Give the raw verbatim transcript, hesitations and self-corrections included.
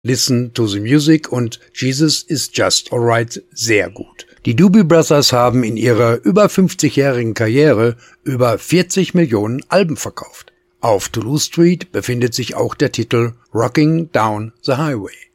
Listen to the Music und Jesus is Just Alright sehr gut. Die Doobie Brothers haben in ihrer über fünfzigjährigen Karriere über vierzig Millionen Alben verkauft. Auf Toulouse Street befindet sich auch der Titel Rocking Down the Highway.